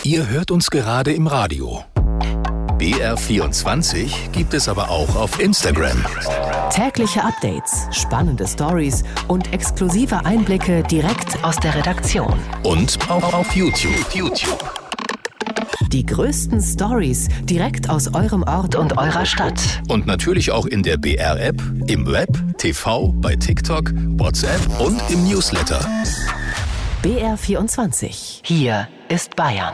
Ihr hört uns gerade im Radio. BR24 gibt es aber auch auf Instagram. Tägliche Updates, spannende Stories und exklusive Einblicke direkt aus der Redaktion. Und auch auf YouTube. Die größten Stories direkt aus eurem Ort und eurer Stadt. Und natürlich auch in der BR-App, im Web, TV, bei TikTok, WhatsApp und im Newsletter. BR24. Hier ist Bayern.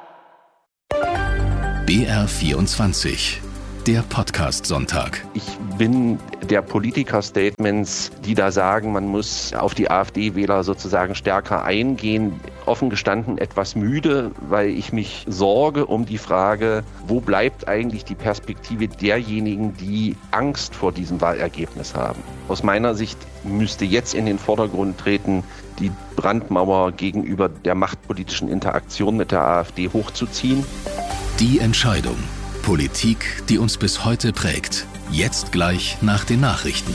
BR24, der Podcast-Sonntag. Ich bin der Politiker-Statements, die da sagen, man muss auf die AfD-Wähler sozusagen stärker eingehen, offen gestanden etwas müde, weil ich mich sorge um die Frage, wo bleibt eigentlich die Perspektive derjenigen, die Angst vor diesem Wahlergebnis haben. Aus meiner Sicht müsste jetzt in den Vordergrund treten, die Brandmauer gegenüber der machtpolitischen Interaktion mit der AfD hochzuziehen. Die Entscheidung. Politik, die uns bis heute prägt. Jetzt gleich nach den Nachrichten.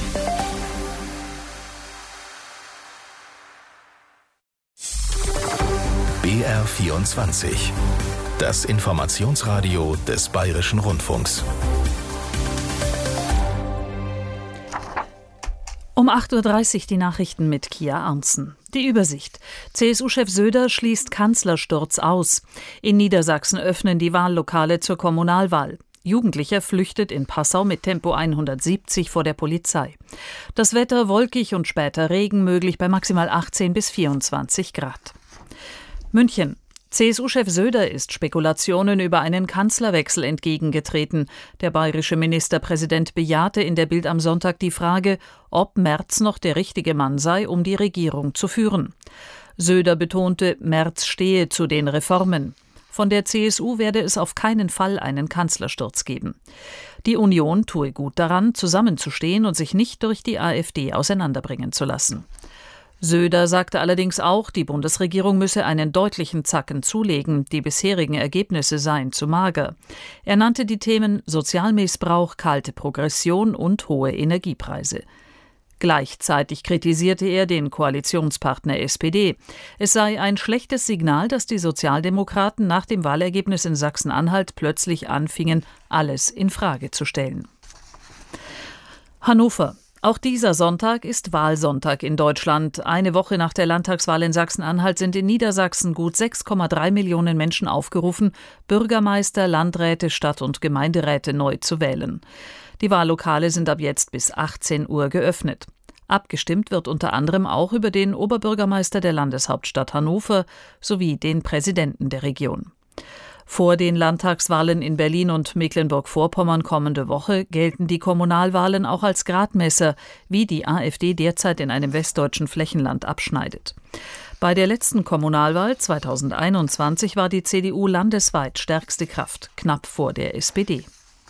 BR24. Das Informationsradio des Bayerischen Rundfunks. Um 8.30 Uhr die Nachrichten mit Kia Arntzen. Die Übersicht. CSU-Chef Söder schließt Kanzlersturz aus. In Niedersachsen öffnen die Wahllokale zur Kommunalwahl. Jugendlicher flüchtet in Passau mit Tempo 170 vor der Polizei. Das Wetter wolkig und später Regen möglich bei maximal 18 bis 24 Grad. München. CSU-Chef Söder ist Spekulationen über einen Kanzlerwechsel entgegengetreten. Der bayerische Ministerpräsident bejahte in der Bild am Sonntag die Frage, ob Merz noch der richtige Mann sei, um die Regierung zu führen. Söder betonte, Merz stehe zu den Reformen. Von der CSU werde es auf keinen Fall einen Kanzlersturz geben. Die Union tue gut daran, zusammenzustehen und sich nicht durch die AfD auseinanderbringen zu lassen. Söder sagte allerdings auch, die Bundesregierung müsse einen deutlichen Zacken zulegen, die bisherigen Ergebnisse seien zu mager. Er nannte die Themen Sozialmissbrauch, kalte Progression und hohe Energiepreise. Gleichzeitig kritisierte er den Koalitionspartner SPD. Es sei ein schlechtes Signal, dass die Sozialdemokraten nach dem Wahlergebnis in Sachsen-Anhalt plötzlich anfingen, alles in Frage zu stellen. Hannover. Auch dieser Sonntag ist Wahlsonntag in Deutschland. Eine Woche nach der Landtagswahl in Sachsen-Anhalt sind in Niedersachsen gut 6,3 Millionen Menschen aufgerufen, Bürgermeister, Landräte, Stadt- und Gemeinderäte neu zu wählen. Die Wahllokale sind ab jetzt bis 18 Uhr geöffnet. Abgestimmt wird unter anderem auch über den Oberbürgermeister der Landeshauptstadt Hannover sowie den Präsidenten der Region. Vor den Landtagswahlen in Berlin und Mecklenburg-Vorpommern kommende Woche gelten die Kommunalwahlen auch als Gradmesser, wie die AfD derzeit in einem westdeutschen Flächenland abschneidet. Bei der letzten Kommunalwahl 2021 war die CDU landesweit stärkste Kraft, knapp vor der SPD.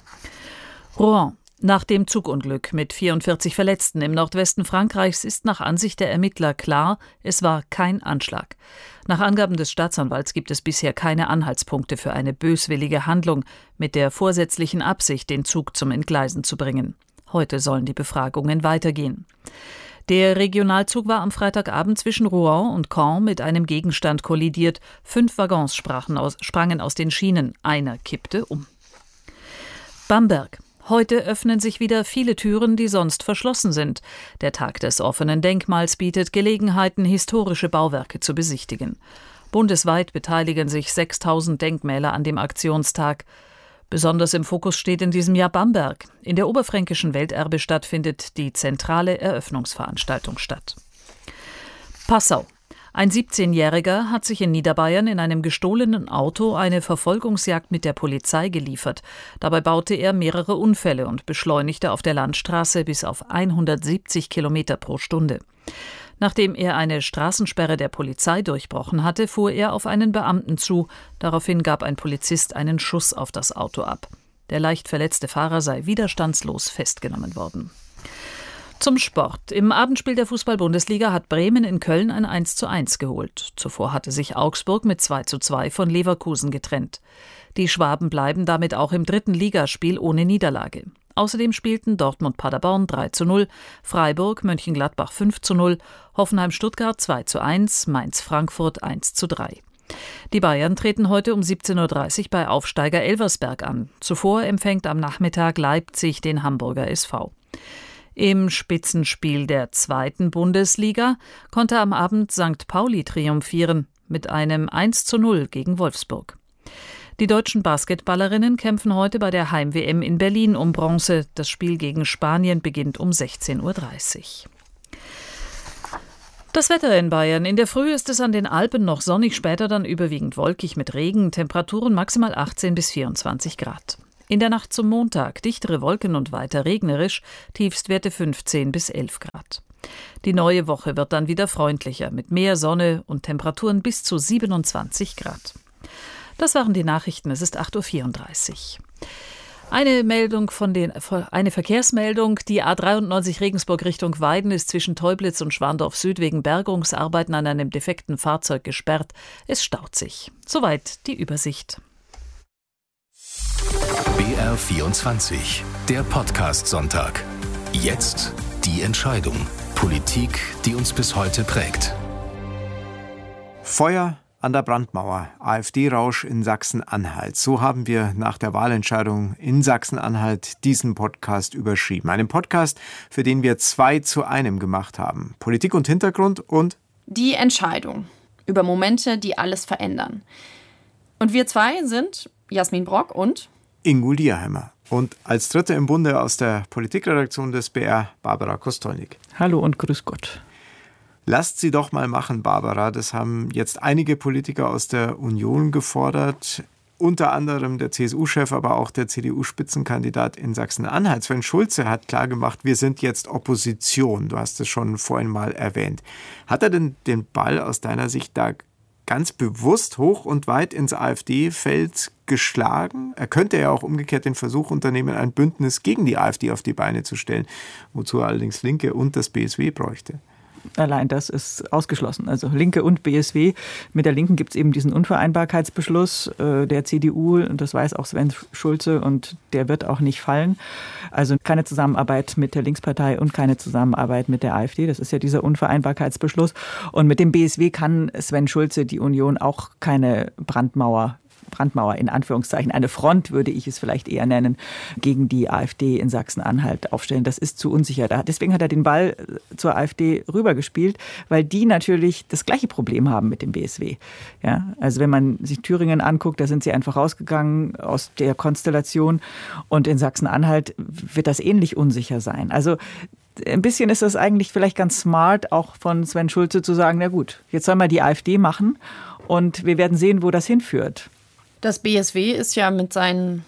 Rouen. Nach dem Zugunglück mit 44 Verletzten im Nordwesten Frankreichs ist nach Ansicht der Ermittler klar, es war kein Anschlag. Nach Angaben des Staatsanwalts gibt es bisher keine Anhaltspunkte für eine böswillige Handlung mit der vorsätzlichen Absicht, den Zug zum Entgleisen zu bringen. Heute sollen die Befragungen weitergehen. Der Regionalzug war am Freitagabend zwischen Rouen und Caen mit einem Gegenstand kollidiert. 5 Waggons sprangen aus den Schienen. Einer kippte um. Bamberg. Heute öffnen sich wieder viele Türen, die sonst verschlossen sind. Der Tag des offenen Denkmals bietet Gelegenheiten, historische Bauwerke zu besichtigen. Bundesweit beteiligen sich 6.000 Denkmäler an dem Aktionstag. Besonders im Fokus steht in diesem Jahr Bamberg. In der oberfränkischen Welterbestadt findet die zentrale Eröffnungsveranstaltung statt. Passau. Ein 17-Jähriger hat sich in Niederbayern in einem gestohlenen Auto eine Verfolgungsjagd mit der Polizei geliefert. Dabei baute er mehrere Unfälle und beschleunigte auf der Landstraße bis auf 170 Kilometer pro Stunde. Nachdem er eine Straßensperre der Polizei durchbrochen hatte, fuhr er auf einen Beamten zu. Daraufhin gab ein Polizist einen Schuss auf das Auto ab. Der leicht verletzte Fahrer sei widerstandslos festgenommen worden. Zum Sport. Im Abendspiel der Fußball-Bundesliga hat Bremen in Köln ein 1:1 geholt. Zuvor hatte sich Augsburg mit 2:2 von Leverkusen getrennt. Die Schwaben bleiben damit auch im 3. Ligaspiel ohne Niederlage. Außerdem spielten Dortmund-Paderborn 3:0, Freiburg-Mönchengladbach 5:0, Hoffenheim-Stuttgart 2:1, Mainz-Frankfurt 1:3. Die Bayern treten heute um 17.30 Uhr bei Aufsteiger Elversberg an. Zuvor empfängt am Nachmittag Leipzig den Hamburger SV. Im Spitzenspiel der 2. Bundesliga konnte am Abend St. Pauli triumphieren mit einem 1:0 gegen Wolfsburg. Die deutschen Basketballerinnen kämpfen heute bei der Heim-WM in Berlin um Bronze. Das Spiel gegen Spanien beginnt um 16:30 Uhr. Das Wetter in Bayern. In der Früh ist es an den Alpen noch sonnig, später dann überwiegend wolkig mit Regen, Temperaturen maximal 18 bis 24 Grad. In der Nacht zum Montag dichtere Wolken und weiter regnerisch, Tiefstwerte 15 bis 11 Grad. Die neue Woche wird dann wieder freundlicher, mit mehr Sonne und Temperaturen bis zu 27 Grad. Das waren die Nachrichten, es ist 8:34 Uhr. Eine Verkehrsmeldung. Die A93 Regensburg Richtung Weiden ist zwischen Teublitz und Schwandorf Süd wegen Bergungsarbeiten an einem defekten Fahrzeug gesperrt. Es staut sich. Soweit die Übersicht. BR24, der Podcast-Sonntag. Jetzt die Entscheidung. Politik, die uns bis heute prägt. Feuer an der Brandmauer, AfD-Rausch in Sachsen-Anhalt. So haben wir nach der Wahlentscheidung in Sachsen-Anhalt diesen Podcast überschrieben. Einen Podcast, für den wir 2 zu 1 gemacht haben. Politik und Hintergrund und die Entscheidung über Momente, die alles verändern. Und wir 2 sind Jasmin Brock und Ingo Lierheimer. Und als Dritte im Bunde aus der Politikredaktion des BR, Barbara Kostolnik. Hallo und grüß Gott. Lasst sie doch mal machen, Barbara. Das haben jetzt einige Politiker aus der Union gefordert. Unter anderem der CSU-Chef, aber auch der CDU-Spitzenkandidat in Sachsen-Anhalt. Sven Schulze hat klargemacht, wir sind jetzt Opposition. Du hast es schon vorhin mal erwähnt. Hat er denn den Ball aus deiner Sicht da ganz bewusst hoch und weit ins AfD-Feld geschlagen? Er könnte ja auch umgekehrt den Versuch unternehmen, ein Bündnis gegen die AfD auf die Beine zu stellen, wozu er allerdings Linke und das BSW bräuchte. Allein das ist ausgeschlossen. Also Linke und BSW. Mit der Linken gibt es eben diesen Unvereinbarkeitsbeschluss der CDU. Und das weiß auch Sven Schulze und der wird auch nicht fallen. Also keine Zusammenarbeit mit der Linkspartei und keine Zusammenarbeit mit der AfD. Das ist ja dieser Unvereinbarkeitsbeschluss. Und mit dem BSW kann Sven Schulze die Union auch keine Brandmauer in Anführungszeichen, eine Front würde ich es vielleicht eher nennen, gegen die AfD in Sachsen-Anhalt aufstellen. Das ist zu unsicher. Deswegen hat er den Ball zur AfD rübergespielt, weil die natürlich das gleiche Problem haben mit dem BSW. Ja, also wenn man sich Thüringen anguckt, da sind sie einfach rausgegangen aus der Konstellation und in Sachsen-Anhalt wird das ähnlich unsicher sein. Also ein bisschen ist das eigentlich vielleicht ganz smart, auch von Sven Schulze zu sagen, na gut, jetzt soll mal die AfD machen und wir werden sehen, wo das hinführt. Das BSW ist ja mit seinen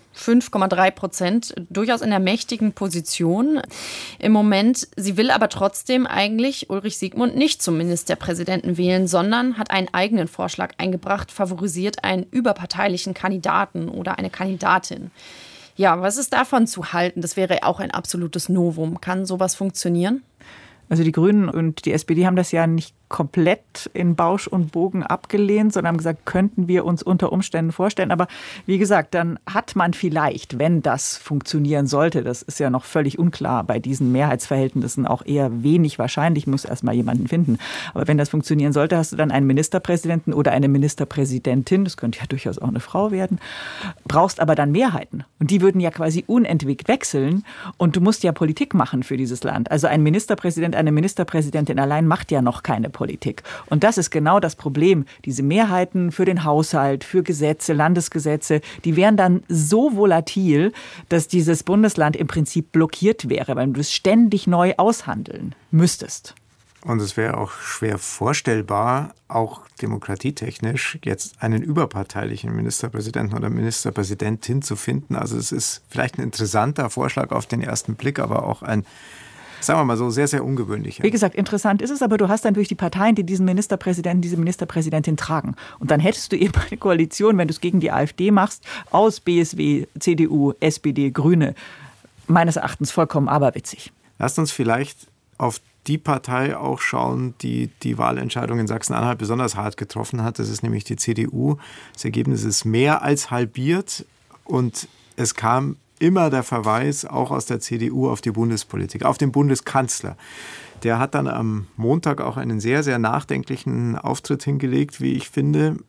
5,3% durchaus in der mächtigen Position im Moment. Sie will aber trotzdem eigentlich Ulrich Siegmund nicht zum Ministerpräsidenten wählen, sondern hat einen eigenen Vorschlag eingebracht, favorisiert einen überparteilichen Kandidaten oder eine Kandidatin. Ja, was ist davon zu halten? Das wäre auch ein absolutes Novum. Kann sowas funktionieren? Also die Grünen und die SPD haben das ja nicht komplett in Bausch und Bogen abgelehnt, sondern haben gesagt, könnten wir uns unter Umständen vorstellen. Aber wie gesagt, dann hat man vielleicht, wenn das funktionieren sollte, das ist ja noch völlig unklar bei diesen Mehrheitsverhältnissen, auch eher wenig wahrscheinlich, muss erst mal jemanden finden. Aber wenn das funktionieren sollte, hast du dann einen Ministerpräsidenten oder eine Ministerpräsidentin, das könnte ja durchaus auch eine Frau werden, brauchst aber dann Mehrheiten. Und die würden ja quasi unentwegt wechseln und du musst ja Politik machen für dieses Land. Also ein Ministerpräsident, eine Ministerpräsidentin allein macht ja noch keine Politik. Und das ist genau das Problem. Diese Mehrheiten für den Haushalt, für Gesetze, Landesgesetze, die wären dann so volatil, dass dieses Bundesland im Prinzip blockiert wäre, weil du es ständig neu aushandeln müsstest. Und es wäre auch schwer vorstellbar, auch demokratietechnisch, jetzt einen überparteilichen Ministerpräsidenten oder Ministerpräsidentin zu finden. Also es ist vielleicht ein interessanter Vorschlag auf den ersten Blick, aber auch ein, sagen wir mal so, sehr, sehr ungewöhnlich. Wie gesagt, interessant ist es, aber du hast dann durch die Parteien, die diesen Ministerpräsidenten, diese Ministerpräsidentin tragen. Und dann hättest du eben eine Koalition, wenn du es gegen die AfD machst, aus BSW, CDU, SPD, Grüne. Meines Erachtens vollkommen aberwitzig. Lasst uns vielleicht auf die Partei auch schauen, die die Wahlentscheidung in Sachsen-Anhalt besonders hart getroffen hat. Das ist nämlich die CDU. Das Ergebnis ist mehr als halbiert und es kam immer der Verweis, auch aus der CDU, auf die Bundespolitik, auf den Bundeskanzler. Der hat dann am Montag auch einen sehr, sehr nachdenklichen Auftritt hingelegt, wie ich finde.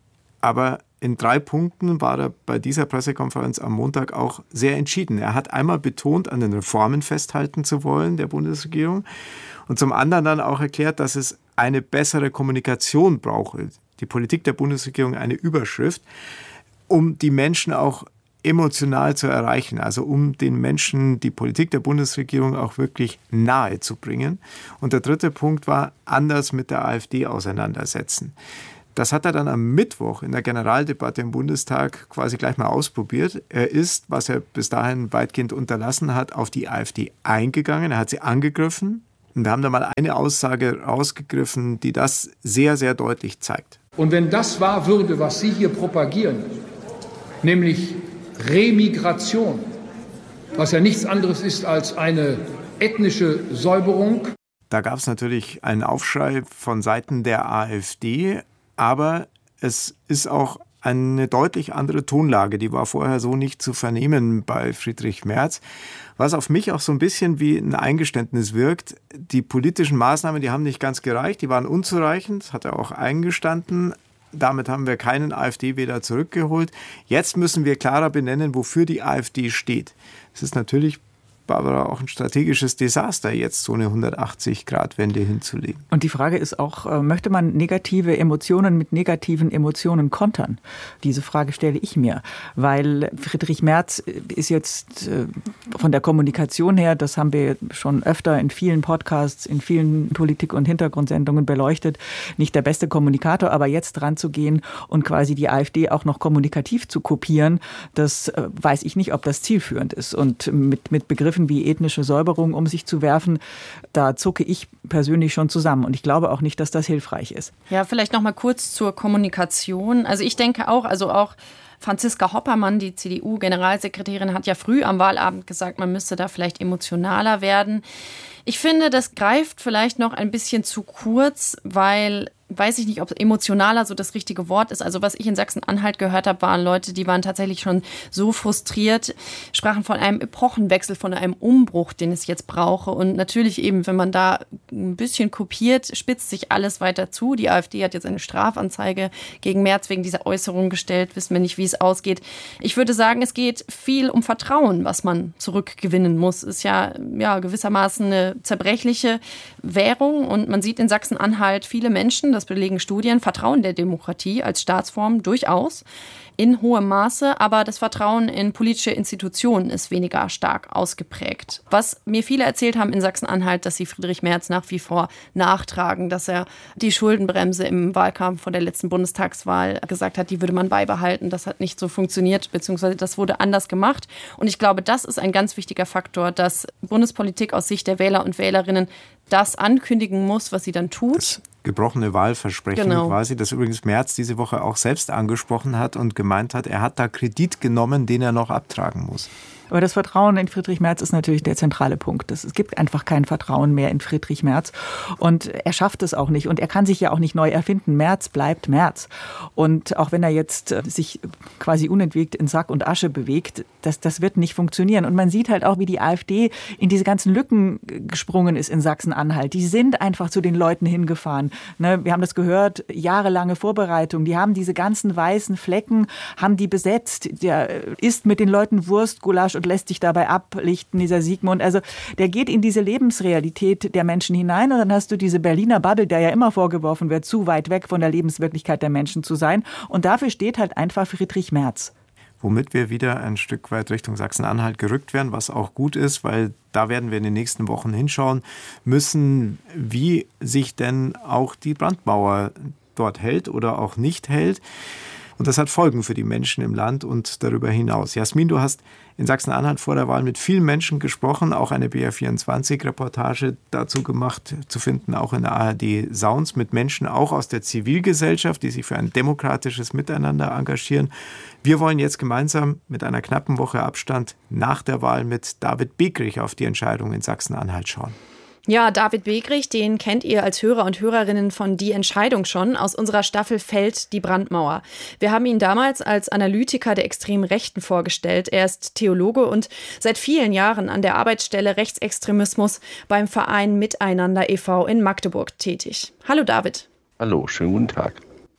Aber in 3 Punkten war er bei dieser Pressekonferenz am Montag auch sehr entschieden. Er hat einmal betont, an den Reformen festhalten zu wollen der Bundesregierung und zum anderen dann auch erklärt, dass es eine bessere Kommunikation brauche. Die Politik der Bundesregierung eine Überschrift, um die Menschen auch emotional zu erreichen, also um den Menschen die Politik der Bundesregierung auch wirklich nahe zu bringen. Und der 3. Punkt war, anders mit der AfD auseinandersetzen. Das hat er dann am Mittwoch in der Generaldebatte im Bundestag quasi gleich mal ausprobiert. Er ist, was er bis dahin weitgehend unterlassen hat, auf die AfD eingegangen. Er hat sie angegriffen. Und wir haben da mal eine Aussage rausgegriffen, die das sehr, sehr deutlich zeigt. Und wenn das wahr würde, was Sie hier propagieren, nämlich Remigration, was ja nichts anderes ist als eine ethnische Säuberung. Da gab es natürlich einen Aufschrei von Seiten der AfD, aber es ist auch eine deutlich andere Tonlage, die war vorher so nicht zu vernehmen bei Friedrich Merz, was auf mich auch so ein bisschen wie ein Eingeständnis wirkt. Die politischen Maßnahmen, die haben nicht ganz gereicht, die waren unzureichend, hat er auch eingestanden. Damit haben wir keinen AfD-Wähler zurückgeholt. Jetzt müssen wir klarer benennen, wofür die AfD steht. Es ist natürlich, Barbara, auch ein strategisches Desaster, jetzt so eine 180-Grad-Wende hinzulegen. Und die Frage ist auch, möchte man negative Emotionen mit negativen Emotionen kontern? Diese Frage stelle ich mir, weil Friedrich Merz ist jetzt von der Kommunikation her, das haben wir schon öfter in vielen Podcasts, in vielen Politik- und Hintergrundsendungen beleuchtet, nicht der beste Kommunikator, aber jetzt dran zu gehen und quasi die AfD auch noch kommunikativ zu kopieren, das weiß ich nicht, ob das zielführend ist. Und mit Begriffen wie ethnische Säuberung um sich zu werfen, da zucke ich persönlich schon zusammen. Und ich glaube auch nicht, dass das hilfreich ist. Ja, vielleicht noch mal kurz zur Kommunikation. Also ich denke auch, Franziska Hoppermann, die CDU-Generalsekretärin, hat ja früh am Wahlabend gesagt, man müsste da vielleicht emotionaler werden. Ich finde, das greift vielleicht noch ein bisschen zu kurz, weil, weiß ich nicht, ob emotionaler so das richtige Wort ist. Also was ich in Sachsen-Anhalt gehört habe, waren Leute, die waren tatsächlich schon so frustriert, sprachen von einem Epochenwechsel, von einem Umbruch, den es jetzt brauche. Und natürlich eben, wenn man da ein bisschen kopiert, spitzt sich alles weiter zu. Die AfD hat jetzt eine Strafanzeige gegen Merz wegen dieser Äußerung gestellt. Wissen wir nicht, wie es ausgeht. Ich würde sagen, es geht viel um Vertrauen, was man zurückgewinnen muss. Ist ja gewissermaßen eine zerbrechliche Währung. Und man sieht in Sachsen-Anhalt viele Menschen, das belegen Studien, vertrauen der Demokratie als Staatsform durchaus in hohem Maße, aber das Vertrauen in politische Institutionen ist weniger stark ausgeprägt. Was mir viele erzählt haben in Sachsen-Anhalt, dass sie Friedrich Merz nach wie vor nachtragen, dass er die Schuldenbremse im Wahlkampf vor der letzten Bundestagswahl gesagt hat, die würde man beibehalten. Das hat nicht so funktioniert, beziehungsweise das wurde anders gemacht. Und ich glaube, das ist ein ganz wichtiger Faktor, dass Bundespolitik aus Sicht der Wähler und Wählerinnen das ankündigen muss, was sie dann tut. Das gebrochene Wahlversprechen quasi, das übrigens Merz diese Woche auch selbst angesprochen hat und gemeint hat, er hat da Kredit genommen, den er noch abtragen muss. Aber das Vertrauen in Friedrich Merz ist natürlich der zentrale Punkt. Es gibt einfach kein Vertrauen mehr in Friedrich Merz. Und er schafft es auch nicht. Und er kann sich ja auch nicht neu erfinden. Merz bleibt Merz. Und auch wenn er jetzt sich quasi unentwegt in Sack und Asche bewegt, das wird nicht funktionieren. Und man sieht halt auch, wie die AfD in diese ganzen Lücken gesprungen ist in Sachsen-Anhalt. Die sind einfach zu den Leuten hingefahren. Wir haben das gehört, jahrelange Vorbereitung. Die haben diese ganzen weißen Flecken, haben die besetzt. Der isst mit den Leuten Wurst, Gulasch und lässt sich dabei ablichten, dieser Sigmund. Also der geht in diese Lebensrealität der Menschen hinein und dann hast du diese Berliner Bubble, der ja immer vorgeworfen wird, zu weit weg von der Lebenswirklichkeit der Menschen zu sein. Und dafür steht halt einfach Friedrich Merz. Womit wir wieder ein Stück weit Richtung Sachsen-Anhalt gerückt werden, was auch gut ist, weil da werden wir in den nächsten Wochen hinschauen müssen, wie sich denn auch die Brandmauer dort hält oder auch nicht hält. Und das hat Folgen für die Menschen im Land und darüber hinaus. Jasmin, du hast in Sachsen-Anhalt vor der Wahl mit vielen Menschen gesprochen, auch eine BR24-Reportage dazu gemacht, zu finden, auch in der ARD Sounds, mit Menschen auch aus der Zivilgesellschaft, die sich für ein demokratisches Miteinander engagieren. Wir wollen jetzt gemeinsam mit einer knappen Woche Abstand nach der Wahl mit David Begrich auf die Entscheidung in Sachsen-Anhalt schauen. Ja, David Begrich, den kennt ihr als Hörer und Hörerinnen von Die Entscheidung schon. Aus unserer Staffel Fällt die Brandmauer. Wir haben ihn damals als Analytiker der extremen Rechten vorgestellt. Er ist Theologe und seit vielen Jahren an der Arbeitsstelle Rechtsextremismus beim Verein Miteinander e.V. in Magdeburg tätig. Hallo David. Hallo, schönen guten Tag.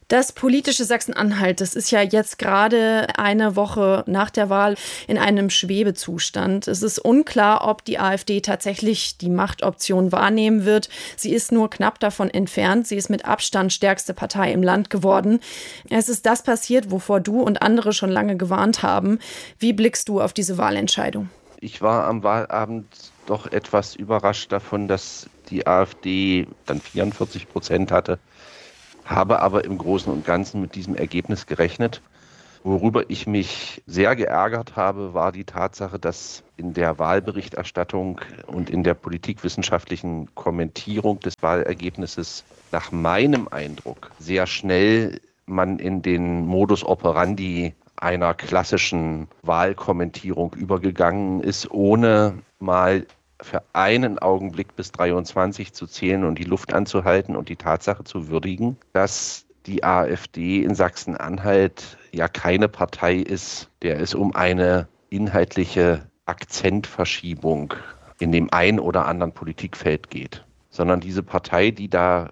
Das politische Sachsen-Anhalt, das ist ja jetzt gerade eine Woche nach der Wahl in einem Schwebezustand. Es ist unklar, ob die AfD tatsächlich die Machtoption wahrnehmen wird. Sie ist nur knapp davon entfernt. Sie ist mit Abstand stärkste Partei im Land geworden. Es ist das passiert, wovor du und andere schon lange gewarnt haben. Wie blickst du auf diese Wahlentscheidung? Ich war am Wahlabend doch etwas überrascht davon, dass die AfD dann 44% hatte. Habe aber im Großen und Ganzen mit diesem Ergebnis gerechnet. Worüber ich mich sehr geärgert habe, war die Tatsache, dass in der Wahlberichterstattung und in der politikwissenschaftlichen Kommentierung des Wahlergebnisses nach meinem Eindruck sehr schnell man in den Modus operandi einer klassischen Wahlkommentierung übergegangen ist, ohne mal für einen Augenblick bis 23 zu zählen und die Luft anzuhalten und die Tatsache zu würdigen, dass die AfD in Sachsen-Anhalt ja keine Partei ist, der es um eine inhaltliche Akzentverschiebung in dem ein oder anderen Politikfeld geht, sondern diese Partei, die da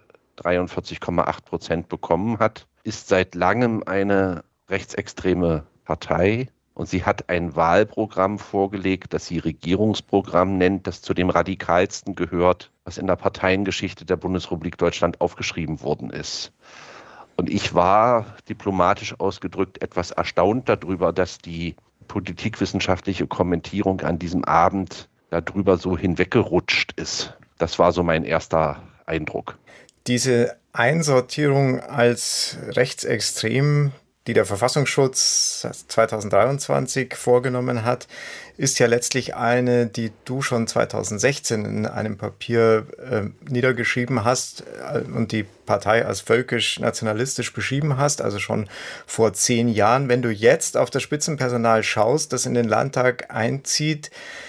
43,8% bekommen hat, ist seit langem eine rechtsextreme Partei. Und sie hat ein Wahlprogramm vorgelegt, das sie Regierungsprogramm nennt, das zu dem radikalsten gehört, was in der Parteiengeschichte der Bundesrepublik Deutschland aufgeschrieben worden ist. Und ich war, diplomatisch ausgedrückt, etwas erstaunt darüber, dass die politikwissenschaftliche Kommentierung an diesem Abend darüber so hinweggerutscht ist. Das war so mein erster Eindruck. Diese Einsortierung als rechtsextrem, die der Verfassungsschutz 2023 vorgenommen hat, ist ja letztlich eine, die du schon 2016 in einem Papier niedergeschrieben hast und die Partei als völkisch-nationalistisch beschrieben hast, also schon vor 10 Jahren. Wenn du jetzt auf das Spitzenpersonal schaust, das in den Landtag einzieht,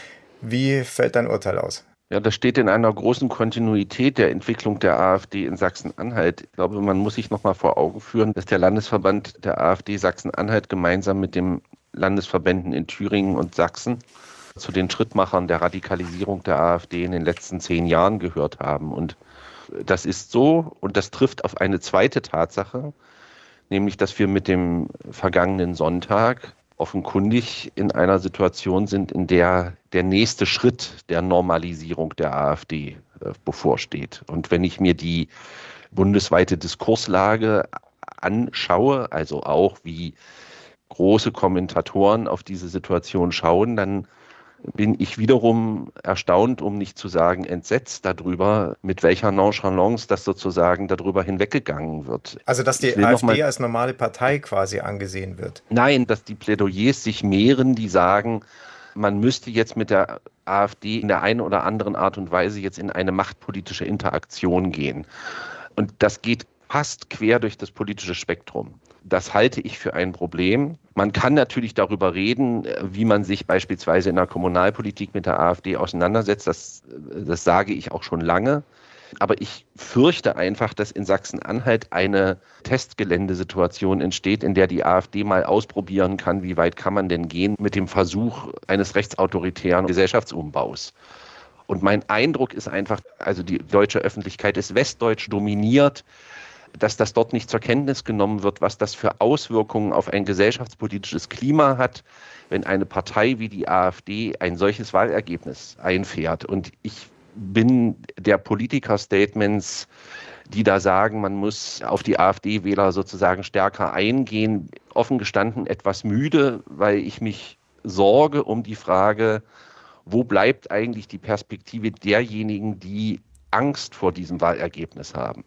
wie fällt dein Urteil aus? Ja, das steht in einer großen Kontinuität der Entwicklung der AfD in Sachsen-Anhalt. Ich glaube, man muss sich noch mal vor Augen führen, dass der Landesverband der AfD Sachsen-Anhalt gemeinsam mit den Landesverbänden in Thüringen und Sachsen zu den Schrittmachern der Radikalisierung der AfD in den letzten 10 Jahren gehört haben. Und das ist so, und das trifft auf eine zweite Tatsache, nämlich, dass wir mit dem vergangenen Sonntag offenkundig in einer Situation sind, in der der nächste Schritt der Normalisierung der AfD bevorsteht. Und wenn ich mir die bundesweite Diskurslage anschaue, also auch wie große Kommentatoren auf diese Situation schauen, dann bin ich wiederum erstaunt, um nicht zu sagen entsetzt darüber, mit welcher Nonchalance das sozusagen darüber hinweggegangen wird. Also dass die AfD als normale Partei quasi angesehen wird? Nein, dass die Plädoyers sich mehren, die sagen, man müsste jetzt mit der AfD in der einen oder anderen Art und Weise jetzt in eine machtpolitische Interaktion gehen. Und das geht fast quer durch das politische Spektrum. Das halte ich für ein Problem. Man kann natürlich darüber reden, wie man sich beispielsweise in der Kommunalpolitik mit der AfD auseinandersetzt. Das sage ich auch schon lange. Aber ich fürchte einfach, dass in Sachsen-Anhalt eine Testgeländesituation entsteht, in der die AfD mal ausprobieren kann, wie weit kann man denn gehen mit dem Versuch eines rechtsautoritären Gesellschaftsumbaus. Und mein Eindruck ist einfach, also die deutsche Öffentlichkeit ist westdeutsch dominiert, dass das dort nicht zur Kenntnis genommen wird, was das für Auswirkungen auf ein gesellschaftspolitisches Klima hat, wenn eine Partei wie die AfD ein solches Wahlergebnis einfährt. Und ich bin der Politiker-Statements, die da sagen, man muss auf die AfD-Wähler sozusagen stärker eingehen, offen gestanden etwas müde, weil ich mich sorge um die Frage, wo bleibt eigentlich die Perspektive derjenigen, die Angst vor diesem Wahlergebnis haben.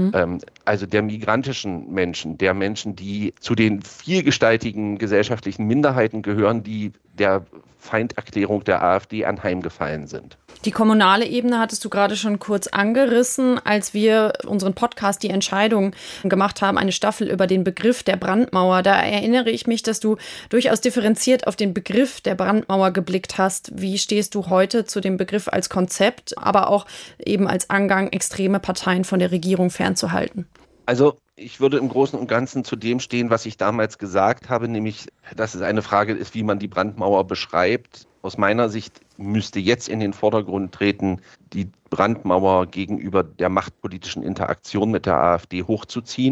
Also der migrantischen Menschen, der Menschen, die zu den vielgestaltigen gesellschaftlichen Minderheiten gehören, die der Feinderklärung der AfD anheimgefallen sind. Die kommunale Ebene hattest du gerade schon kurz angerissen, als wir unseren Podcast Die Entscheidung gemacht haben, eine Staffel über den Begriff der Brandmauer. Da erinnere ich mich, dass du durchaus differenziert auf den Begriff der Brandmauer geblickt hast. Wie stehst du heute zu dem Begriff als Konzept, aber auch eben als Angang, extreme Parteien von der Regierung fernzuhalten? Also ich würde im Großen und Ganzen zu dem stehen, was ich damals gesagt habe, nämlich, dass es eine Frage ist, wie man die Brandmauer beschreibt. Aus meiner Sicht müsste jetzt in den Vordergrund treten, die Brandmauer gegenüber der machtpolitischen Interaktion mit der AfD hochzuziehen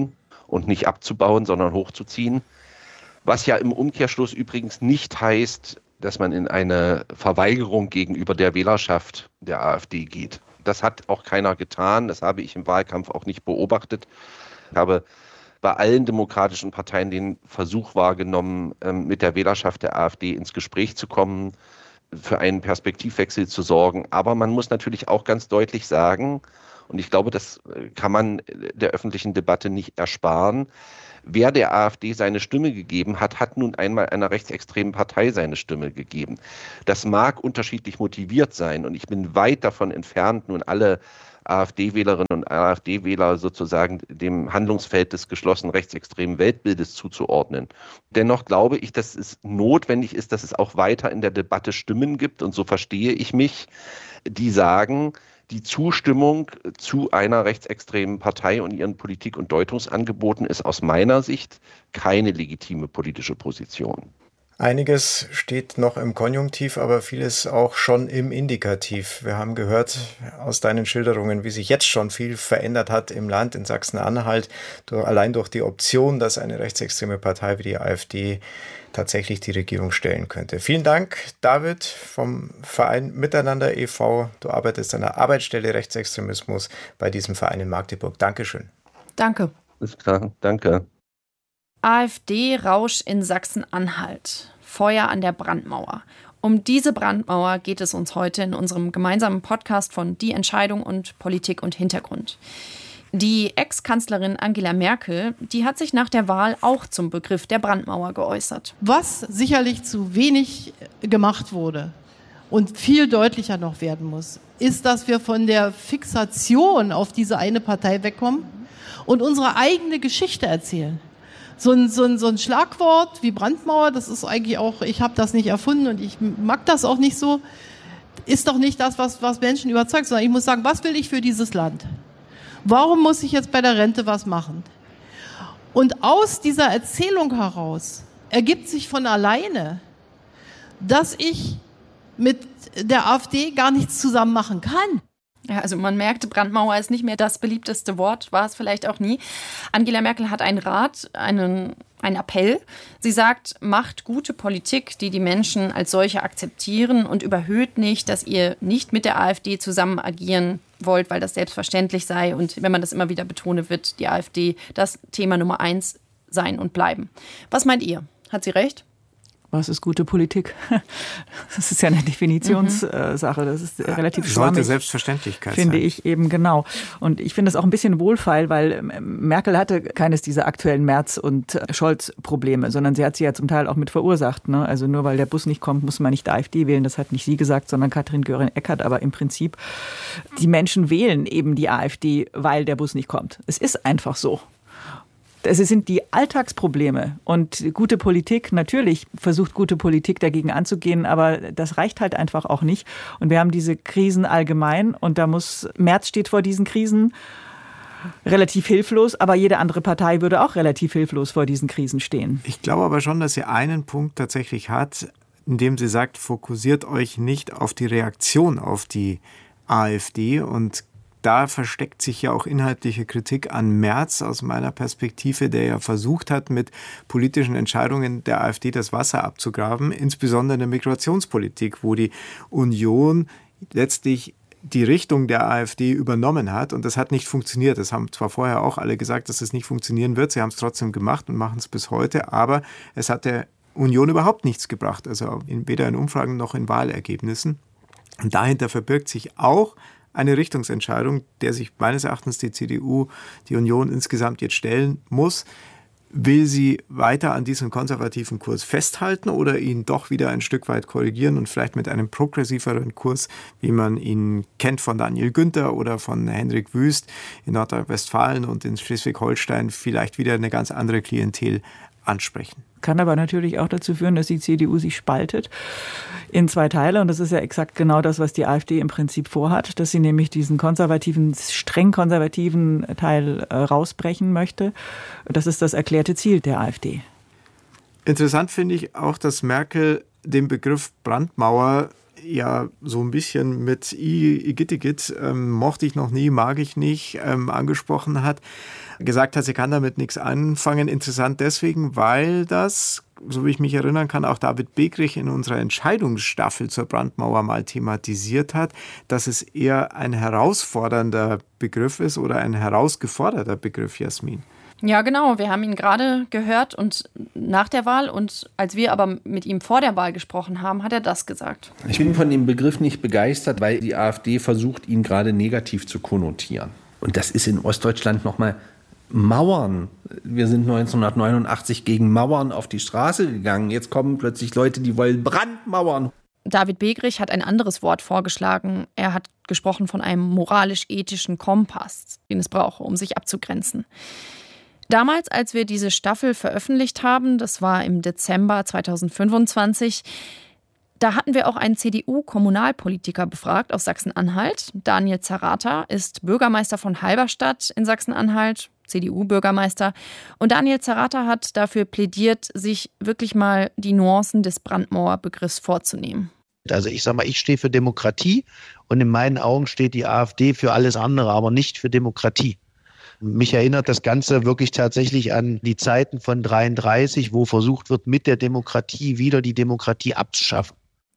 und nicht abzubauen, sondern hochzuziehen. Was ja im Umkehrschluss übrigens nicht heißt, dass man in eine Verweigerung gegenüber der Wählerschaft der AfD geht. Das hat auch keiner getan, das habe ich im Wahlkampf auch nicht beobachtet. Ich habe bei allen demokratischen Parteien den Versuch wahrgenommen, mit der Wählerschaft der AfD ins Gespräch zu kommen, für einen Perspektivwechsel zu sorgen. Aber man muss natürlich auch ganz deutlich sagen, und ich glaube, das kann man der öffentlichen Debatte nicht ersparen, wer der AfD seine Stimme gegeben hat, hat nun einmal einer rechtsextremen Partei seine Stimme gegeben. Das mag unterschiedlich motiviert sein und ich bin weit davon entfernt, nun alle AfD-Wählerinnen und AfD-Wähler sozusagen dem Handlungsfeld des geschlossenen rechtsextremen Weltbildes zuzuordnen. Dennoch glaube ich, dass es notwendig ist, dass es auch weiter in der Debatte Stimmen gibt, und so verstehe ich mich, die sagen, die Zustimmung zu einer rechtsextremen Partei und ihren Politik- und Deutungsangeboten ist aus meiner Sicht keine legitime politische Position. Einiges steht noch im Konjunktiv, aber vieles auch schon im Indikativ. Wir haben gehört aus deinen Schilderungen, wie sich jetzt schon viel verändert hat im Land, in Sachsen-Anhalt, allein durch die Option, dass eine rechtsextreme Partei wie die AfD tatsächlich die Regierung stellen könnte. Vielen Dank, David vom Verein Miteinander e.V. Du arbeitest an der Arbeitsstelle Rechtsextremismus bei diesem Verein in Magdeburg. Dankeschön. Danke. Ist klar, danke. AfD-Rausch in Sachsen-Anhalt. Feuer an der Brandmauer. Um diese Brandmauer geht es uns heute in unserem gemeinsamen Podcast von Die Entscheidung und Politik und Hintergrund. Die Ex-Kanzlerin Angela Merkel, die hat sich nach der Wahl auch zum Begriff der Brandmauer geäußert. Was sicherlich zu wenig gemacht wurde und viel deutlicher noch werden muss, ist, dass wir von der Fixation auf diese eine Partei wegkommen und unsere eigene Geschichte erzählen. So ein Schlagwort wie Brandmauer, das ist eigentlich auch, ich habe das nicht erfunden und ich mag das auch nicht so, ist doch nicht das, was Menschen überzeugt, sondern ich muss sagen, was will ich für dieses Land? Warum muss ich jetzt bei der Rente was machen? Und aus dieser Erzählung heraus ergibt sich von alleine, dass ich mit der AfD gar nichts zusammen machen kann. Ja, also man merkt, Brandmauer ist nicht mehr das beliebteste Wort, war es vielleicht auch nie. Angela Merkel hat einen Rat, einen Appell. Sie sagt, macht gute Politik, die die Menschen als solche akzeptieren und überhöht nicht, dass ihr nicht mit der AfD zusammen agieren wollt, weil das selbstverständlich sei. Und wenn man das immer wieder betone, wird die AfD das Thema Nummer 1 sein und bleiben. Was meint ihr? Hat sie recht? Was ist gute Politik? Das ist ja eine Definitionssache. Das ist relativ schwammig. Sollte Selbstverständlichkeit finde sein. ich eben, genau. Und ich finde es auch ein bisschen wohlfeil, weil Merkel hatte keines dieser aktuellen Merz- und Scholz-Probleme, sondern sie hat sie ja zum Teil auch mit verursacht. Ne? Also nur weil der Bus nicht kommt, muss man nicht AfD wählen. Das hat nicht sie gesagt, sondern Katrin Göring-Eckardt. Aber im Prinzip, die Menschen wählen eben die AfD, weil der Bus nicht kommt. Es ist einfach so. Es sind die Alltagsprobleme und gute Politik, natürlich versucht gute Politik dagegen anzugehen, aber das reicht halt einfach auch nicht. Und wir haben diese Krisen allgemein und Merz steht vor diesen Krisen relativ hilflos, aber jede andere Partei würde auch relativ hilflos vor diesen Krisen stehen. Ich glaube aber schon, dass sie einen Punkt tatsächlich hat, indem sie sagt, fokussiert euch nicht auf die Reaktion auf die AfD, und da versteckt sich ja auch inhaltliche Kritik an Merz aus meiner Perspektive, der ja versucht hat, mit politischen Entscheidungen der AfD das Wasser abzugraben, insbesondere in der Migrationspolitik, wo die Union letztlich die Richtung der AfD übernommen hat, und das hat nicht funktioniert. Das haben zwar vorher auch alle gesagt, dass es nicht funktionieren wird, sie haben es trotzdem gemacht und machen es bis heute, aber es hat der Union überhaupt nichts gebracht, also weder in Umfragen noch in Wahlergebnissen. Und dahinter verbirgt sich auch eine Richtungsentscheidung, der sich meines Erachtens die CDU, die Union insgesamt jetzt stellen muss. Will sie weiter an diesem konservativen Kurs festhalten oder ihn doch wieder ein Stück weit korrigieren und vielleicht mit einem progressiveren Kurs, wie man ihn kennt von Daniel Günther oder von Hendrik Wüst in Nordrhein-Westfalen und in Schleswig-Holstein, vielleicht wieder eine ganz andere Klientel ansprechen? Kann aber natürlich auch dazu führen, dass die CDU sich spaltet in zwei Teile. Und das ist ja exakt genau das, was die AfD im Prinzip vorhat, dass sie nämlich diesen konservativen, streng konservativen Teil rausbrechen möchte. Das ist das erklärte Ziel der AfD. Interessant finde ich auch, dass Merkel den Begriff Brandmauer ja so ein bisschen mit Igittigit, mochte ich noch nie, mag ich nicht, angesprochen hat, gesagt hat, sie kann damit nichts anfangen. Interessant deswegen, weil das, so wie ich mich erinnern kann, auch David Begrich in unserer Entscheidungsstaffel zur Brandmauer mal thematisiert hat, dass es eher ein herausfordernder Begriff ist oder ein herausgeforderter Begriff, Jasmin. Ja, genau. Wir haben ihn gerade gehört und nach der Wahl. Und als wir aber mit ihm vor der Wahl gesprochen haben, hat er das gesagt. Ich bin von dem Begriff nicht begeistert, weil die AfD versucht, ihn gerade negativ zu konnotieren. Und das ist in Ostdeutschland nochmal Mauern. Wir sind 1989 gegen Mauern auf die Straße gegangen. Jetzt kommen plötzlich Leute, die wollen Brandmauern. David Begrich hat ein anderes Wort vorgeschlagen. Er hat gesprochen von einem moralisch-ethischen Kompass, den es brauche, um sich abzugrenzen. Damals, als wir diese Staffel veröffentlicht haben, das war im Dezember 2025, da hatten wir auch einen CDU-Kommunalpolitiker befragt aus Sachsen-Anhalt. Daniel Zerrata ist Bürgermeister von Halberstadt in Sachsen-Anhalt, CDU-Bürgermeister. Und Daniel Zerrata hat dafür plädiert, sich wirklich mal die Nuancen des Brandmauerbegriffs vorzunehmen. Also ich sage mal, ich stehe für Demokratie und in meinen Augen steht die AfD für alles andere, aber nicht für Demokratie. Mich erinnert das Ganze wirklich tatsächlich an die Zeiten von 1933, wo versucht wird, mit der Demokratie wieder die Demokratie abzuschaffen.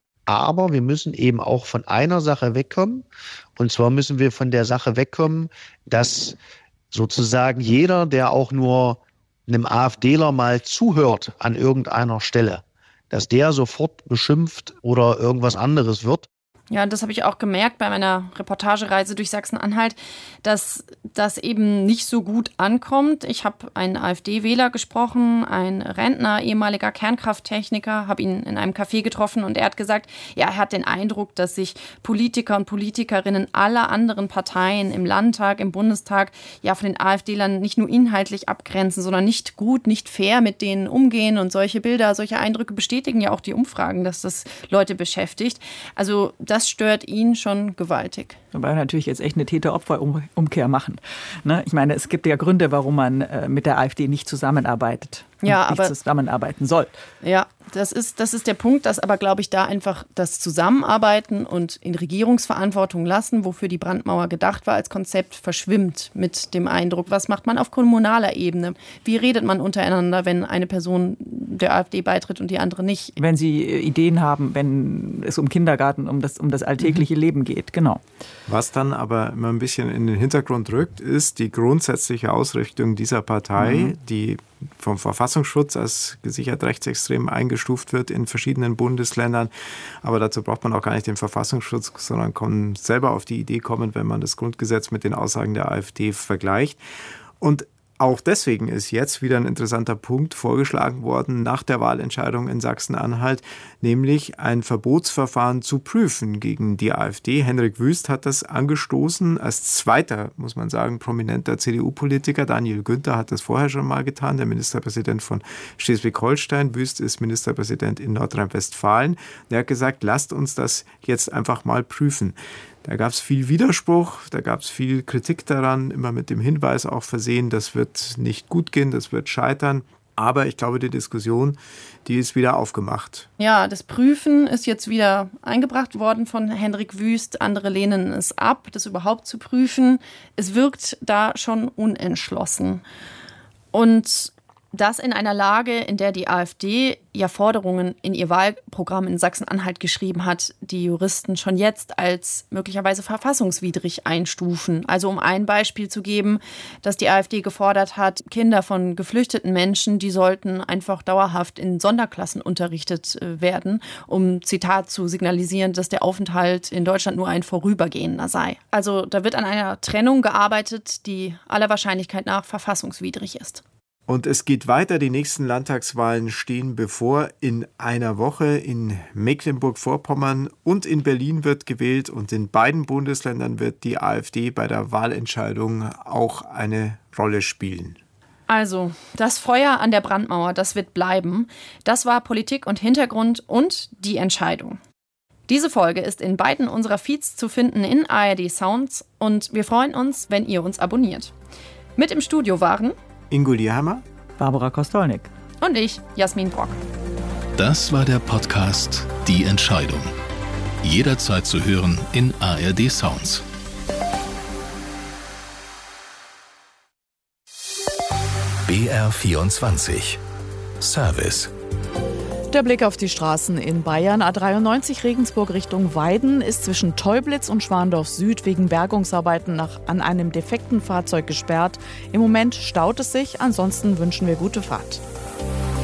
Aber wir müssen eben auch von einer Sache wegkommen. Und zwar müssen wir von der Sache wegkommen, dass sozusagen jeder, der auch nur einem AfDler mal zuhört an irgendeiner Stelle, dass der sofort beschimpft oder irgendwas anderes wird. Ja, das habe ich auch gemerkt bei meiner Reportagereise durch Sachsen-Anhalt, dass das eben nicht so gut ankommt. Ich habe einen AfD-Wähler gesprochen, ein Rentner, ehemaliger Kernkrafttechniker, habe ihn in einem Café getroffen und er hat gesagt, ja, er hat den Eindruck, dass sich Politiker und Politikerinnen aller anderen Parteien im Landtag, im Bundestag ja von den AfDlern nicht nur inhaltlich abgrenzen, sondern nicht gut, nicht fair mit denen umgehen. Und solche Bilder, solche Eindrücke bestätigen ja auch die Umfragen, dass das Leute beschäftigt. Also das stört ihn schon gewaltig. Wobei wir natürlich jetzt echt eine Täter-Opfer-Umkehr machen. Ne? Ich meine, es gibt ja Gründe, warum man mit der AfD nicht zusammenarbeitet. Ja, nicht zusammenarbeiten soll. Ja, das ist der Punkt, dass aber, glaube ich, da einfach das Zusammenarbeiten und in Regierungsverantwortung lassen, wofür die Brandmauer gedacht war, als Konzept verschwimmt mit dem Eindruck, was macht man auf kommunaler Ebene? Wie redet man untereinander, wenn eine Person der AfD beitritt und die andere nicht? Wenn sie Ideen haben, wenn es um Kindergarten, um das alltägliche Leben geht, genau. Was dann aber immer ein bisschen in den Hintergrund rückt, ist die grundsätzliche Ausrichtung dieser Partei, die vom Verfassungsschutz als gesichert rechtsextrem eingestuft wird in verschiedenen Bundesländern. Aber dazu braucht man auch gar nicht den Verfassungsschutz, sondern kann selber auf die Idee kommen, wenn man das Grundgesetz mit den Aussagen der AfD vergleicht. Und auch deswegen ist jetzt wieder ein interessanter Punkt vorgeschlagen worden nach der Wahlentscheidung in Sachsen-Anhalt, nämlich ein Verbotsverfahren zu prüfen gegen die AfD. Henrik Wüst hat das angestoßen als zweiter, muss man sagen, prominenter CDU-Politiker. Daniel Günther hat das vorher schon mal getan, der Ministerpräsident von Schleswig-Holstein. Wüst ist Ministerpräsident in Nordrhein-Westfalen. Der hat gesagt, lasst uns das jetzt einfach mal prüfen. Da gab es viel Widerspruch, da gab es viel Kritik daran, immer mit dem Hinweis auch versehen, das wird nicht gut gehen, das wird scheitern. Aber ich glaube, die Diskussion, die ist wieder aufgemacht. Ja, das Prüfen ist jetzt wieder eingebracht worden von Henrik Wüst. Andere lehnen es ab, das überhaupt zu prüfen. Es wirkt da schon unentschlossen. Und das in einer Lage, in der die AfD ja Forderungen in ihr Wahlprogramm in Sachsen-Anhalt geschrieben hat, die Juristen schon jetzt als möglicherweise verfassungswidrig einstufen. Also um ein Beispiel zu geben, dass die AfD gefordert hat, Kinder von geflüchteten Menschen, die sollten einfach dauerhaft in Sonderklassen unterrichtet werden, um, Zitat, zu signalisieren, dass der Aufenthalt in Deutschland nur ein vorübergehender sei. Also da wird an einer Trennung gearbeitet, die aller Wahrscheinlichkeit nach verfassungswidrig ist. Und es geht weiter. Die nächsten Landtagswahlen stehen bevor. In einer Woche in Mecklenburg-Vorpommern und in Berlin wird gewählt. Und in beiden Bundesländern wird die AfD bei der Wahlentscheidung auch eine Rolle spielen. Also, das Feuer an der Brandmauer, das wird bleiben. Das war Politik und Hintergrund und die Entscheidung. Diese Folge ist in beiden unserer Feeds zu finden in ARD Sounds. Und wir freuen uns, wenn ihr uns abonniert. Mit im Studio waren Ingo Lierhammer, Barbara Kostolnik und ich, Jasmin Brock. Das war der Podcast Die Entscheidung. Jederzeit zu hören in ARD Sounds. BR24 Service. Der Blick auf die Straßen in Bayern. A93 Regensburg Richtung Weiden ist zwischen Teublitz und Schwandorf Süd wegen Bergungsarbeiten an einem defekten Fahrzeug gesperrt. Im Moment staut es sich, ansonsten wünschen wir gute Fahrt.